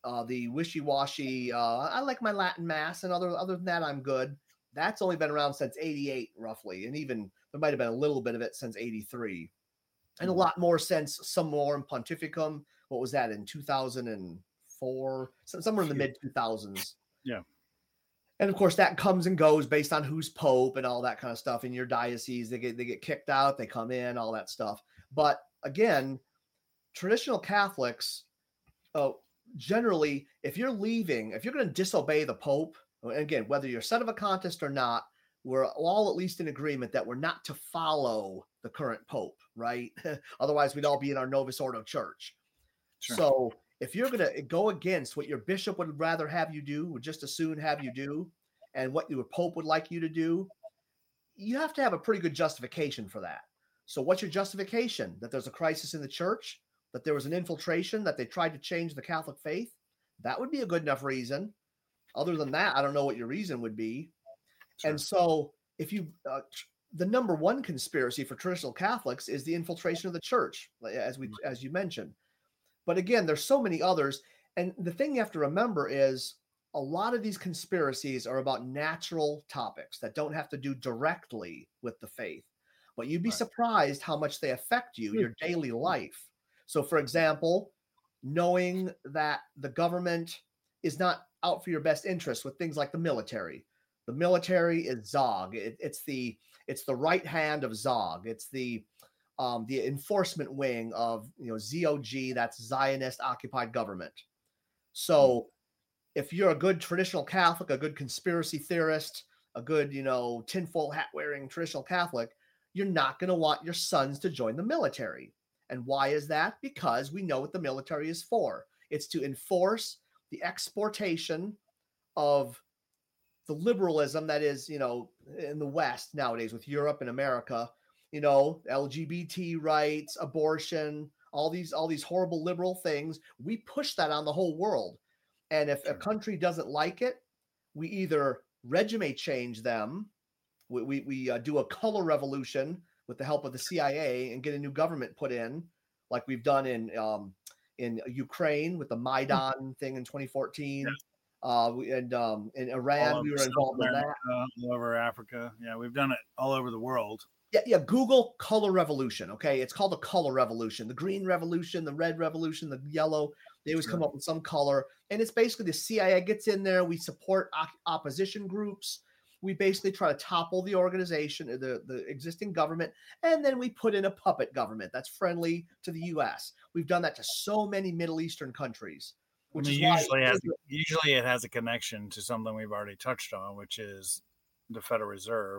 The wishy-washy, I like my Latin Mass, and other than that, I'm good. That's only been around since 88, roughly. And even there might have been a little bit of it since 83. And a lot more since Summorum Pontificum. What was that, in 2004? Somewhere in the mid-2000s. Yeah. And of course, that comes and goes based on who's pope and all that kind of stuff. In your diocese, they get kicked out, they come in, all that stuff. But again, traditional Catholics, generally, if you're going to disobey the pope, and again, whether you're sedevacantist or not, we're all at least in agreement that we're not to follow the current pope, right? Otherwise, we'd all be in our Novus Ordo church. Sure. So if you're going to go against what your bishop would rather have you do, would just as soon have you do, and what your pope would like you to do, you have to have a pretty good justification for that. So what's your justification? That there's a crisis in the church? That there was an infiltration? That they tried to change the Catholic faith? That would be a good enough reason. Other than that, I don't know what your reason would be. Sure. And so if you the number one conspiracy for traditional Catholics is the infiltration of the church, as you mentioned. But again, there's so many others. And the thing you have to remember is a lot of these conspiracies are about natural topics that don't have to do directly with the faith. But you'd be surprised how much they affect you, your daily life. So, for example, knowing that the government is not out for your best interest with things like the military. The military is Zog. It's the right hand of Zog. It's the enforcement wing of ZOG, that's Zionist occupied government. So if you're a good traditional Catholic, a good conspiracy theorist, a good tinfoil hat wearing traditional Catholic, you're not going to want your sons to join the military. And why is that? Because we know what the military is for. It's to enforce the exportation of the liberalism that is in the West nowadays, with Europe and America. LGBT rights, abortion, all these horrible liberal things. We push that on the whole world. And if a country doesn't like it, we either regime change them. We do a color revolution with the help of the CIA and get a new government put in, like we've done in Ukraine with the Maidan thing in 2014. Yeah. In Iran, we were involved in that. All over Africa. Yeah, we've done it all over the world. Yeah. Google color revolution. Okay, it's called the color revolution. The green revolution, the red revolution, the yellow. They always come up with some color, and it's basically the CIA gets in there. We support opposition groups. We basically try to topple the organization, the existing government, and then we put in a puppet government that's friendly to the U.S. We've done that to so many Middle Eastern countries. Usually it has a connection to something we've already touched on, which is the Federal Reserve.